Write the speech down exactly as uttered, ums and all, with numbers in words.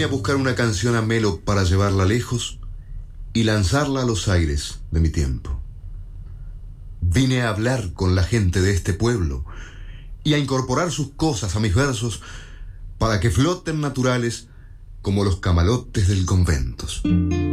Vine a buscar una canción a Melo para llevarla lejos y lanzarla a los aires de mi tiempo. Vine a hablar con la gente de este pueblo y a incorporar sus cosas a mis versos para que floten naturales como los camalotes del conventos.